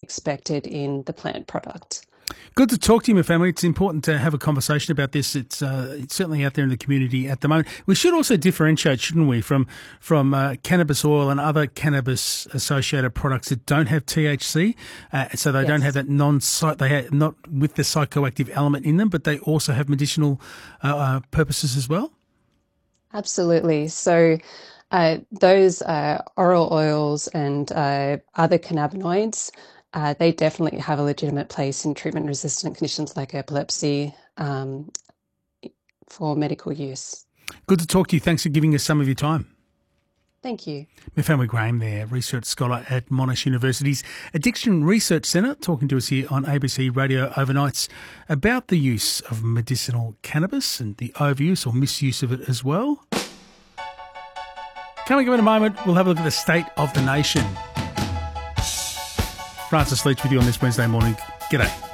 expected in the plant product. Good to talk to you, my family. It's important to have a conversation about this. It's certainly out there in the community at the moment. We should also differentiate, shouldn't we, from cannabis oil and other cannabis-associated products that don't have THC. So they don't have that they have not with the psychoactive element in them, but they also have medicinal purposes as well. Absolutely. So those oral oils and other cannabinoids, they definitely have a legitimate place in treatment-resistant conditions like epilepsy for medical use. Good to talk to you. Thanks for giving us some of your time. Thank you. Mifemi Graham there, research scholar at Monash University's Addiction Research Centre, talking to us here on ABC Radio Overnights about the use of medicinal cannabis and the overuse or misuse of it as well. Coming up in a moment, we'll have a look at the state of the nation. Francis Leach with you on this Wednesday morning. G'day.